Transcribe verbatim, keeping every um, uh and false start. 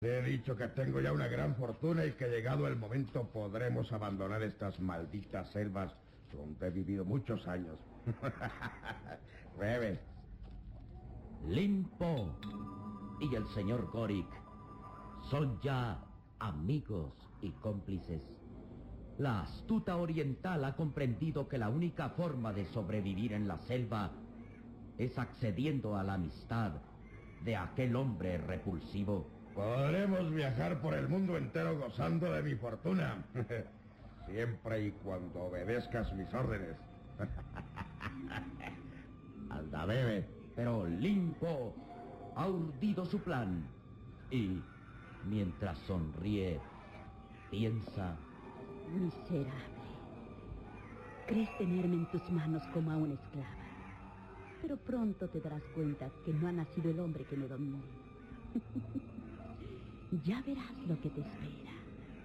Te he dicho que tengo ya una gran fortuna y que llegado el momento podremos abandonar estas malditas selvas donde he vivido muchos años. Bebe. Limpo y el señor Gorik son ya amigos y cómplices. La astuta oriental ha comprendido que la única forma de sobrevivir en la selva es accediendo a la amistad de aquel hombre repulsivo. Podremos viajar por el mundo entero gozando de mi fortuna. Siempre y cuando obedezcas mis órdenes. Anda, bebe. Pero Limpo ha urdido su plan y, mientras sonríe, piensa: miserable. Crees tenerme en tus manos como a una esclava, pero pronto te darás cuenta que no ha nacido el hombre que me domine. Ya verás lo que te espera.